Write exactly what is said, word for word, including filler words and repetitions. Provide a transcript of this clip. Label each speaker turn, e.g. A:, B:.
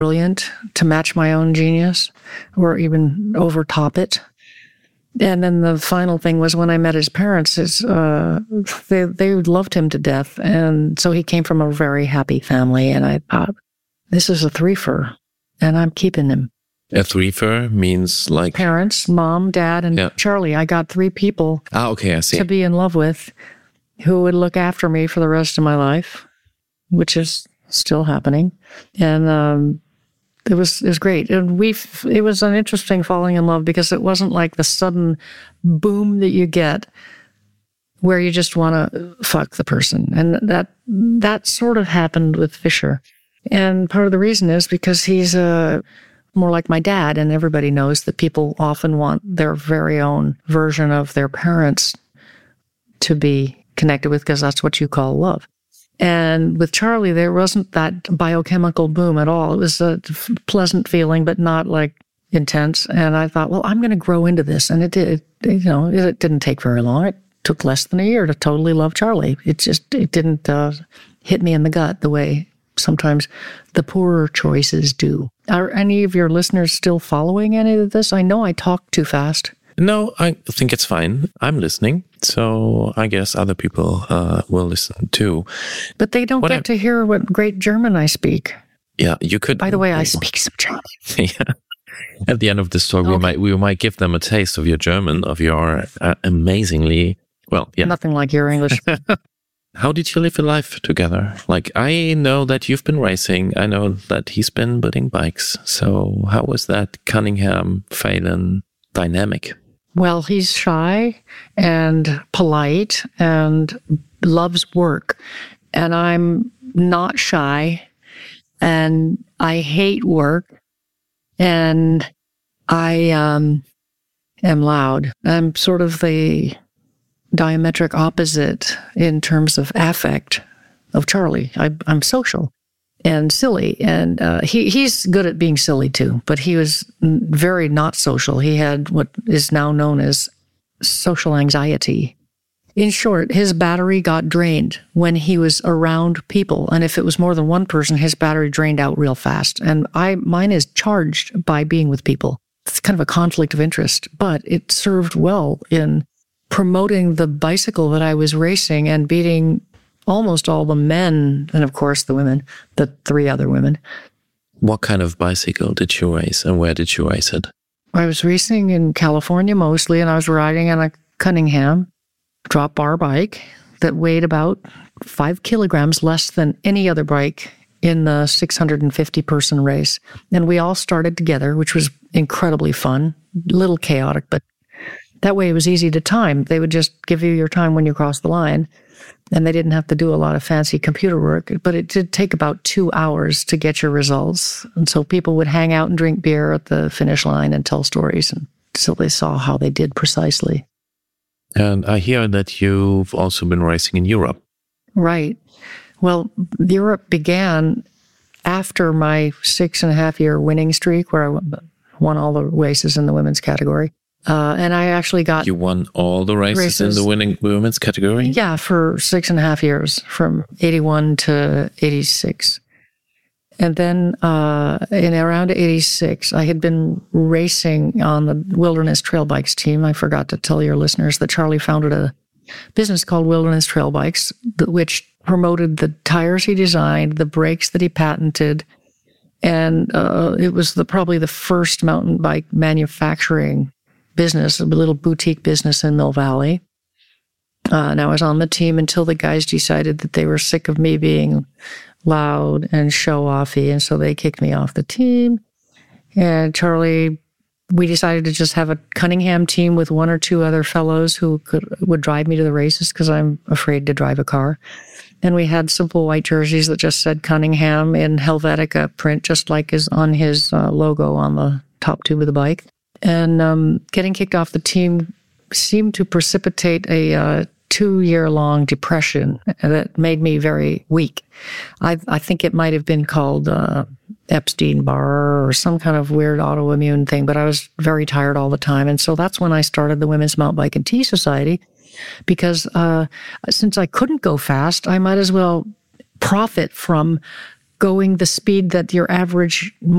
A: brilliant to match my own genius or even overtop it. And then the final thing was when I met his parents, is, uh, they, they loved him to death. And so he came from a very happy family. And I thought, this is a threefer, and I'm keeping him.
B: A threefer means like...
A: Parents, mom, dad, and
B: yeah.
A: Charlie. I got three people
B: ah, okay, I see.
A: to be in love with who would look after me for the rest of my life, which is still happening. And um, it was it was great. And we it was an interesting falling in love because it wasn't like the sudden boom that you get where you just want to fuck the person. And that that sort of happened with Fisher. And part of the reason is because he's a more like my dad, and everybody knows that people often want their very own version of their parents to be connected with, because that's what you call love. And with Charlie, there wasn't that biochemical boom at all. It was a pleasant feeling, but not like intense. And I thought, well, I'm going to grow into this. And it did, it, you know, it didn't take very long. It took less than a year to totally love Charlie. It just, it didn't uh, hit me in the gut the way sometimes the poorer choices do. Are any of your listeners still following any of this? I know I talk too fast.
B: No, I think it's fine. I'm listening. So I guess other people uh, will listen too.
A: But they don't
B: what
A: get I, to hear what great German I speak.
B: Yeah, you could.
A: By the way, I speak some German.
B: Yeah. At the end of this talk, okay. we might we might give them a taste of your German, of your uh, amazingly, well, yeah.
A: Nothing like your English.
B: How did you live your life together? Like, I know that you've been racing. I know that he's been building bikes. So how was that Cunningham, Phelan dynamic?
A: Well, he's shy and polite and loves work. And I'm not shy and I hate work. And I um, am loud. I'm sort of the diametric opposite in terms of affect of Charlie. I, I'm social and silly, and uh, he he's good at being silly too, but he was very not social. He had what is now known as social anxiety. In short, his battery got drained when he was around people, and if it was more than one person, his battery drained out real fast. And I mine is charged by being with people. It's kind of a conflict of interest, but it served well in promoting the bicycle that I was racing and beating almost all the men, and of course the women, the three other women.
B: What kind of bicycle did you race, and where did you race it?
A: I was racing in California mostly, and I was riding on a Cunningham drop bar bike that weighed about five kilograms less than any other bike in the six hundred fifty person race. And we all started together, which was incredibly fun, a little chaotic, but that way it was easy to time. They would just give you your time when you crossed the line, and they didn't have to do a lot of fancy computer work, but it did take about two hours to get your results. And so people would hang out and drink beer at the finish line and tell stories until they saw how they did precisely.
B: And I hear that you've also been racing in Europe.
A: Right. Well, Europe began after my six and a half year winning streak, where I won all the races in the women's category. Uh, and I actually got...
B: You won all the races, races in the winning women's category?
A: Yeah, for six and a half years, from eighty-one to eighty-six. And then uh, in around eighty-six, I had been racing on the Wilderness Trail Bikes team. I forgot to tell your listeners that Charlie founded a business called Wilderness Trail Bikes, which promoted the tires he designed, the brakes that he patented, and uh, it was the probably the first mountain bike manufacturing business, a little boutique business in Mill Valley. Uh, and I was on the team until the guys decided that they were sick of me being loud and show-offy, and so they kicked me off the team. And Charlie, we decided to just have a Cunningham team with one or two other fellows who could would drive me to the races because I'm afraid to drive a car. And we had simple white jerseys that just said Cunningham in Helvetica print, just like is on his uh, logo on the top tube of the bike. And um, getting kicked off the team seemed to precipitate a uh, two-year-long depression that made me very weak. I, I think it might have been called uh, Epstein-Barr or some kind of weird autoimmune thing, but I was very tired all the time. And so that's when I started the Women's Mountain Bike and Tea Society, because uh, since I couldn't go fast, I might as well profit from going the speed that your average